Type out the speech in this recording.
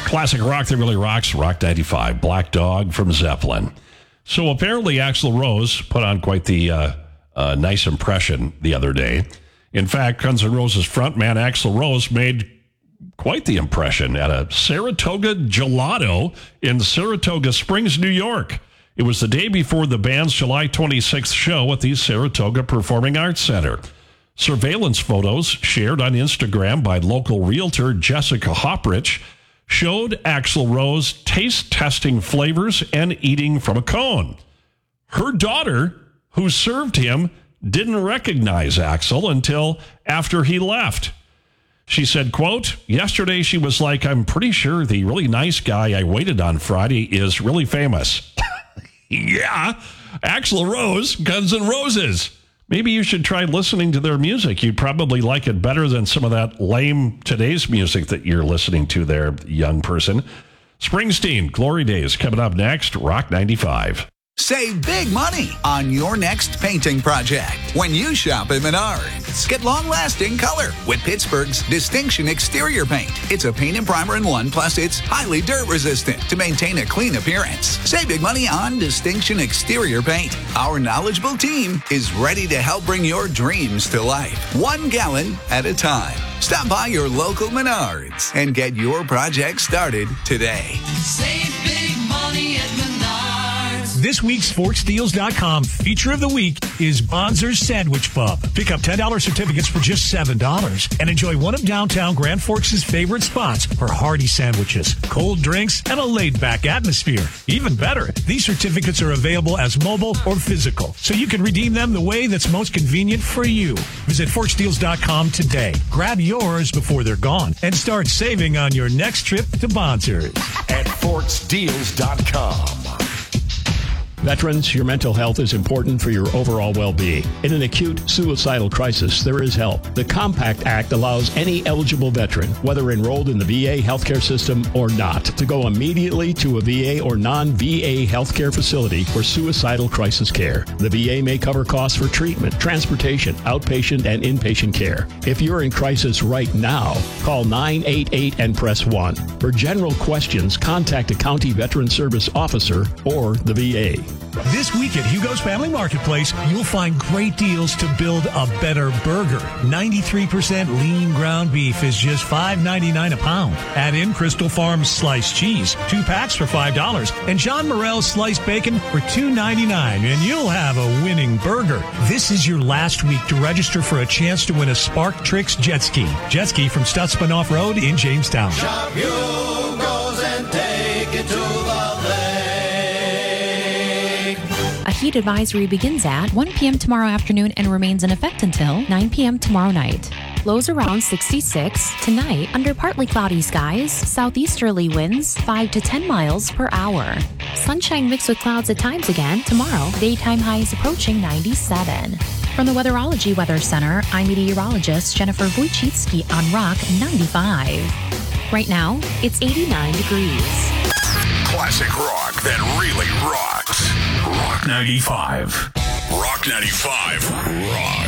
Classic rock that really rocks. Rock 95. Black Dog from Zeppelin. So apparently Axl Rose put on quite the nice impression the other day. In fact, Guns N' Roses frontman Axl Rose made quite the impression at a Saratoga Gelato in Saratoga Springs, New York. It was the day before the band's July 26th show at the Saratoga Performing Arts Center. Surveillance photos shared on Instagram by local realtor Jessica Hopprich showed Axl Rose taste testing flavors and eating from a cone. Her daughter, who served him, didn't recognize Axl until after he left. She said, quote, yesterday she was like, I'm pretty sure the really nice guy I waited on Friday is really famous. Yeah, Axl Rose, Guns N' Roses. Maybe you should try listening to their music. You'd probably like it better than some of that lame today's music that you're listening to there, young person. Springsteen, Glory Days, coming up next, Rock 95. Save big money on your next painting project when you shop at Menards. Get long-lasting color with Pittsburgh's Distinction Exterior Paint. It's a paint and primer in one, plus it's highly dirt-resistant to maintain a clean appearance. Save big money on Distinction Exterior Paint. Our knowledgeable team is ready to help bring your dreams to life, 1 gallon at a time. Stop by your local Menards and get your project started today. Save big money at Menards. This week's ForkSteels.com feature of the week is Bonzer's Sandwich Pub. Pick up $10 certificates for just $7 and enjoy one of downtown Grand Forks' favorite spots for hearty sandwiches, cold drinks, and a laid-back atmosphere. Even better, these certificates are available as mobile or physical, so you can redeem them the way that's most convenient for you. Visit ForkSteels.com today. Grab yours before they're gone and start saving on your next trip to Bonzer's. At ForkSteels.com. Veterans, your mental health is important for your overall well-being. In an acute suicidal crisis, there is help. The Compact Act allows any eligible veteran, whether enrolled in the VA healthcare system or not, to go immediately to a VA or non-VA healthcare facility for suicidal crisis care. The VA may cover costs for treatment, transportation, outpatient, and inpatient care. If you're in crisis right now, call 988 and press 1. For general questions, contact a county veteran service officer or the VA. This week at Hugo's Family Marketplace, you'll find great deals to build a better burger. 93% lean ground beef is just $5.99 a pound. Add in Crystal Farms sliced cheese, 2 packs for $5, and John Morrell's sliced bacon for $2.99, and you'll have a winning burger. This is your last week to register for a chance to win a Spark Tricks jet ski. Jet ski from Stutzman Off-Road in Jamestown. Shop Hugo's and take it to the lake. A heat advisory begins at 1 p.m. tomorrow afternoon and remains in effect until 9 p.m. tomorrow night. Lows around 66. Tonight, under partly cloudy skies, southeasterly winds 5 to 10 miles per hour. Sunshine mixed with clouds at times again. Tomorrow, daytime highs approaching 97. From the Weatherology Weather Center, I'm meteorologist Jennifer Wojcicki on Rock 95. Right now, it's 89 degrees. Classic rock that really rocks. Rock 95. Rock 95 rocks.